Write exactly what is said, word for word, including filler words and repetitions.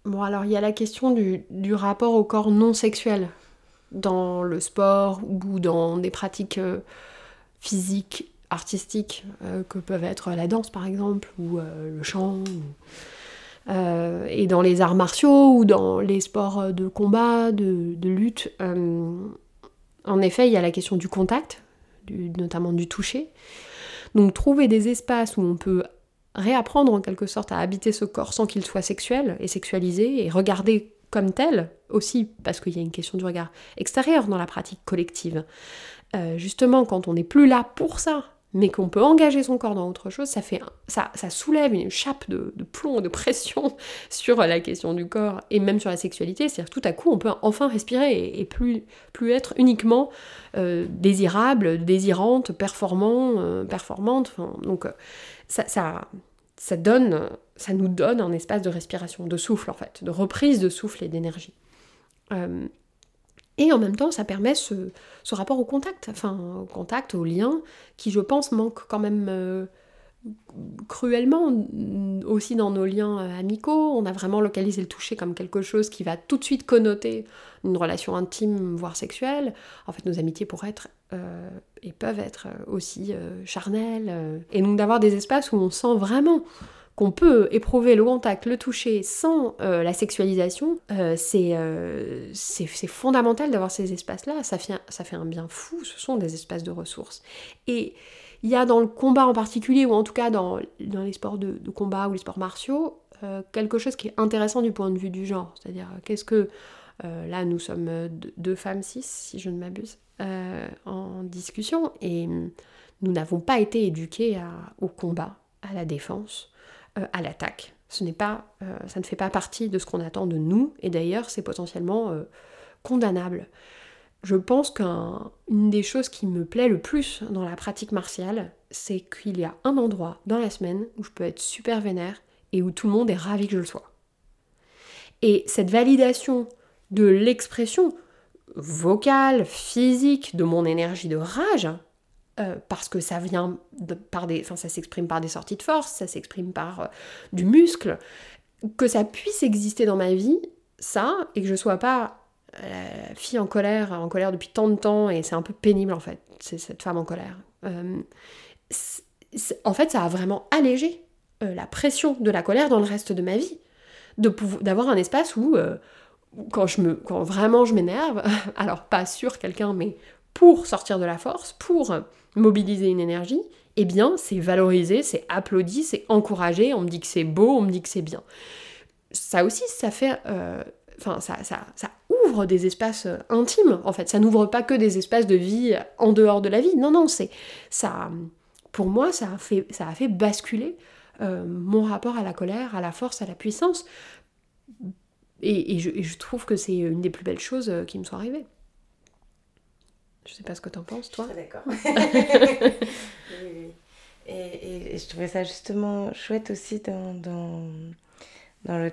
Bon, alors il y a la question du, du rapport au corps non sexuel dans le sport ou dans des pratiques euh, physiques, artistiques, euh, que peuvent être la danse par exemple, ou euh, le chant, ou, euh, et dans les arts martiaux ou dans les sports de combat, de, de lutte. Euh, en effet, il y a la question du contact, du, notamment du toucher. Donc trouver des espaces où on peut réapprendre en quelque sorte à habiter ce corps sans qu'il soit sexuel et sexualisé, et regarder comme tel aussi, parce qu'il y a une question du regard extérieur dans la pratique collective. Euh, justement, quand on n'est plus là pour ça, mais qu'on peut engager son corps dans autre chose, ça, fait, ça, ça soulève une chape de, de plomb, de pression sur la question du corps et même sur la sexualité. C'est-à-dire tout à coup, on peut enfin respirer et, et plus, plus être uniquement euh, désirable, désirante, performant, euh, performante. Enfin, donc ça, ça, ça, donne, ça nous donne un espace de respiration, de souffle en fait, de reprise de souffle et d'énergie. Euh, Et en même temps, ça permet ce, ce rapport au contact, enfin au contact, au lien, qui je pense manque quand même euh, cruellement aussi dans nos liens euh, amicaux. On a vraiment localisé le toucher comme quelque chose qui va tout de suite connoter une relation intime, voire sexuelle. En fait, nos amitiés pourraient être euh, et peuvent être aussi euh, charnelles. Euh, et donc d'avoir des espaces où on sent vraiment qu'on peut éprouver le contact, le toucher sans euh, la sexualisation, euh, c'est, euh, c'est, c'est fondamental d'avoir ces espaces-là. Ça fait, ça fait un bien fou, ce sont des espaces de ressources. Et il y a dans le combat en particulier, ou en tout cas dans, dans les sports de, de combat ou les sports martiaux, euh, quelque chose qui est intéressant du point de vue du genre. C'est-à-dire, qu'est-ce que... Euh, là, nous sommes deux, deux femmes cis, si je ne m'abuse, euh, en discussion, et nous n'avons pas été éduquées à, au combat, à la défense, à l'attaque. Ce n'est pas, euh, ça ne fait pas partie de ce qu'on attend de nous, et d'ailleurs c'est potentiellement euh, condamnable. Je pense qu'une des choses qui me plaît le plus dans la pratique martiale, c'est qu'il y a un endroit dans la semaine où je peux être super vénère et où tout le monde est ravi que je le sois. Et cette validation de l'expression vocale, physique, de mon énergie de rage, Euh, parce que ça vient de, par des, enfin ça s'exprime par des sorties de force, ça s'exprime par euh, du muscle, que ça puisse exister dans ma vie, ça, et que je sois pas euh, fille en colère, en colère depuis tant de temps, et c'est un peu pénible en fait, c'est cette femme en colère. Euh, c'est, c'est, en fait, ça a vraiment allégé euh, la pression de la colère dans le reste de ma vie, de pouvoir, d'avoir un espace où, euh, quand, je me, quand vraiment je m'énerve, alors pas sur quelqu'un, mais pour sortir de la force, pour mobiliser une énergie, eh bien c'est valorisé, c'est applaudi, c'est encouragé, on me dit que c'est beau, on me dit que c'est bien. Ça aussi, ça fait... Euh, enfin, ça, ça, ça ouvre des espaces intimes, en fait. Ça n'ouvre pas que des espaces de vie en dehors de la vie. Non, non, c'est... ça, pour moi, ça a fait, ça a fait basculer euh, mon rapport à la colère, à la force, à la puissance. Et, et, je, et je trouve que c'est une des plus belles choses qui me sont arrivées. Je sais pas ce que t'en penses, toi. Je suis d'accord. oui, oui. Et, et, et je trouvais ça justement chouette aussi dans, dans, dans le